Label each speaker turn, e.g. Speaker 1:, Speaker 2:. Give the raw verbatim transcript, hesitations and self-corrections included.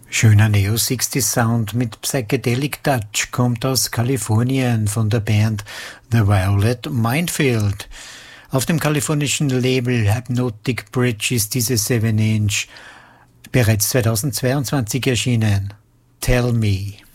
Speaker 1: Schöner Neo-sechziger-Sound mit Psychedelic Touch kommt aus Kalifornien von der Band The Violet Minefield. Auf dem kalifornischen Label Hypnotic Bridge ist diese seven inch bereits zweitausendzweiundzwanzig erschienen. Tell Me.